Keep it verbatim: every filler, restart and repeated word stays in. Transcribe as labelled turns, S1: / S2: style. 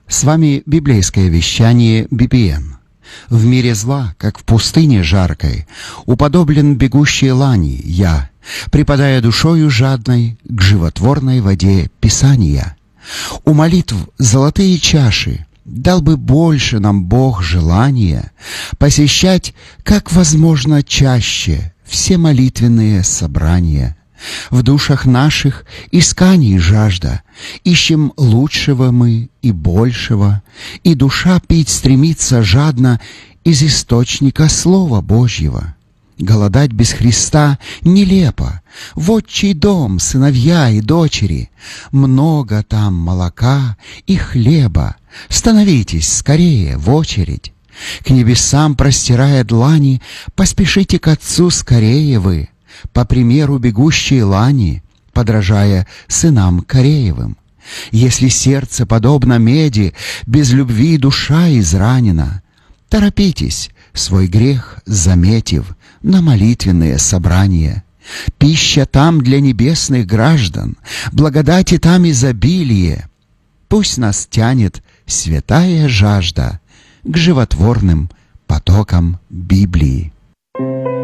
S1: С вами библейское вещание би би эн. В мире зла, как в пустыне жаркой, уподоблен бегущей лани я, припадая душою жадной к животворной воде Писания. У молитв золотые чаши, дал бы больше нам Бог желания посещать, как возможно, чаще все молитвенные собрания. В душах наших исканий жажда, ищем лучшего мы и большего, и душа пить стремится жадно из источника Слова Божьего. Голодать без Христа нелепо. В отчий дом, сыновья и дочери, много там молока и хлеба. Становитесь скорее в очередь. К небесам простирая длани, поспешите к Отцу скорее вы, по примеру бегущей лани, подражая сынам Кореевым. Если сердце подобно меди, без любви душа изранена, торопитесь, свой грех заметив, на молитвенные собрания. Пища там для небесных граждан, благодати там изобилие. Пусть нас тянет святая жажда к животворным потокам Библии.